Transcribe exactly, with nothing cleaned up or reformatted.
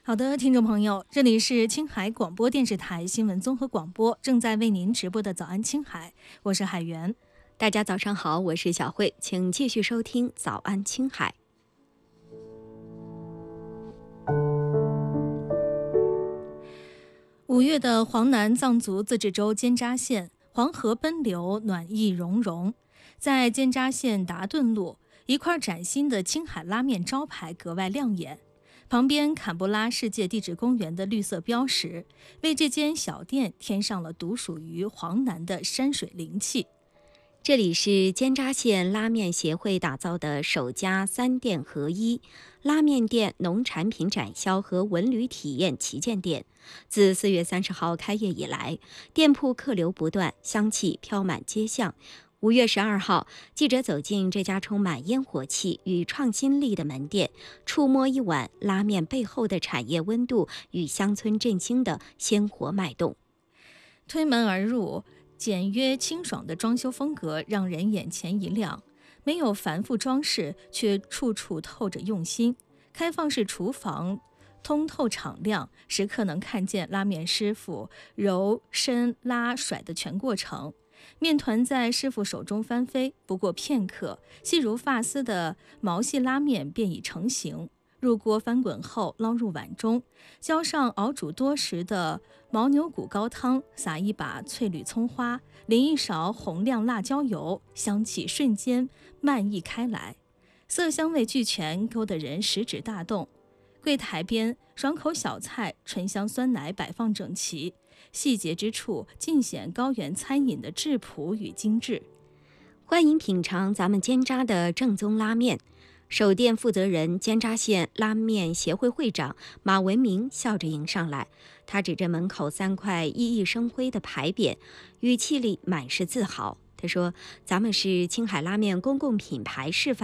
好的，听众朋友，这里是青海广播电视台新闻综合广播，正在为您直播的早安青海，我是海源。 大家早上好，我是小慧，请继续收听早安青海。 五月的黄南藏族自治州尖扎县，黄河奔流，暖意融融。在尖扎县达顿路，一块崭新的青海拉面招牌格外亮眼。旁边坎布拉世界地质公园的绿色标识，为这间小店添上了独属于黄南的山水灵气。 这里是尖扎县拉面协会打造的首家三店合一拉面店、农产品展销和文旅体验旗舰店。自四月三十号开业以来，店铺客流不断，香气飘满街巷。五月十二号，记者走进这家充满烟火气与创新力的门店，触摸一碗拉面背后的产业温度与乡村振兴的鲜活脉动。 推门而入，简约清爽的装修风格让人眼前一亮，没有繁复装饰，却处处透着用心。开放式厨房通透敞亮，时刻能看见拉面师傅揉、伸、拉、甩的全过程。面团在师傅手中翻飞，不过片刻，细如发丝的毛细拉面便已成型。入锅翻滚后，捞入碗中，浇上熬煮多时的牦牛骨高汤，撒一把翠绿葱花，淋一勺红亮辣椒油，香气瞬间漫溢开来，色香味俱全，勾得人食指大动。柜台边爽口小菜、醇香酸奶摆放整齐，细节之处尽显高原餐饮的质朴与精致。 欢迎品尝咱们尖扎的正宗拉面。首店负责人、尖扎县拉面协会会长马文明笑着迎上来，他指着门口三块熠熠生辉的牌匾，语气里满是自豪。他说：“咱们是青海拉面公共品牌示范